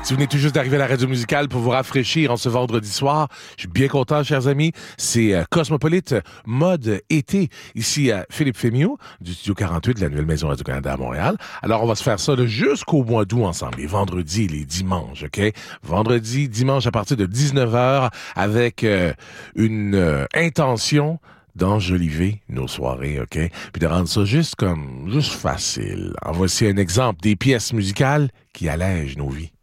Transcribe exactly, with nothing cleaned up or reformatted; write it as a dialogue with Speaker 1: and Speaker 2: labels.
Speaker 1: Si vous venez tout juste d'arriver à la radio musicale pour vous rafraîchir en ce vendredi soir, je suis bien content, chers amis. C'est euh, Cosmopolite mode été. Ici, euh, Philippe Fémiot du Studio quarante-huit de la Nouvelle Maison Radio-Canada à Montréal. Alors, on va se faire ça là, jusqu'au mois d'août ensemble, les vendredis et les dimanches, OK? Vendredi, dimanche à partir de dix-neuf heures avec euh, une euh, intention d'enjoliver nos soirées, OK? Puis de rendre ça juste comme, juste facile. En voici un exemple des pièces musicales qui allègent nos vies.